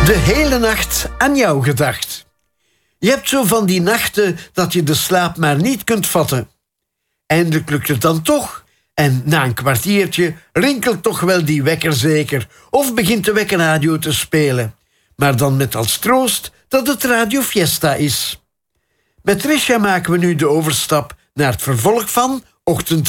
De hele nacht aan jou gedacht. Je hebt zo van die nachten dat je de slaap maar niet kunt vatten. Eindelijk lukt het dan toch. En na een kwartiertje rinkelt toch wel die wekker zeker. Of begint de wekkerradio te spelen. Maar dan met als troost dat het Radio Fiesta is. Met Trisha maken we nu de overstap naar het vervolg van Ochtend